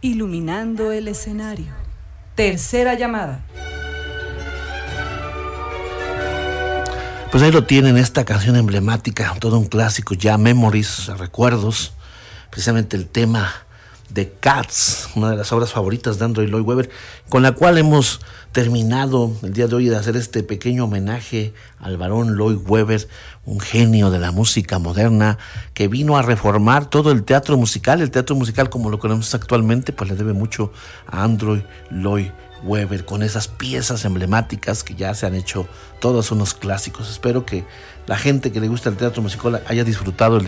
Iluminando el escenario. Tercera llamada. Pues ahí lo tienen, esta canción emblemática, todo un clásico ya, Memories, recuerdos, precisamente el tema de Cats, una de las obras favoritas de Andrew Lloyd Webber, con la cual hemos terminado el día de hoy de hacer este pequeño homenaje al barón Lloyd Webber, un genio de la música moderna que vino a reformar todo el teatro musical como lo conocemos actualmente, pues le debe mucho a Andrew Lloyd Webber, con esas piezas emblemáticas que ya se han hecho todos unos clásicos. Espero que la gente que le gusta el teatro musical haya disfrutado el